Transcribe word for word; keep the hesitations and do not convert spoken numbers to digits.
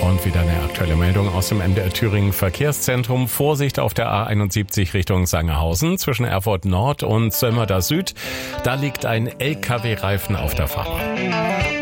Und wieder eine aktuelle Meldung aus dem M D R Thüringen Verkehrszentrum. Vorsicht auf der A einundsiebzig Richtung Sangerhausen zwischen Erfurt Nord und Sömmerda Süd. Da liegt ein L K W-Reifen auf der Fahrbahn.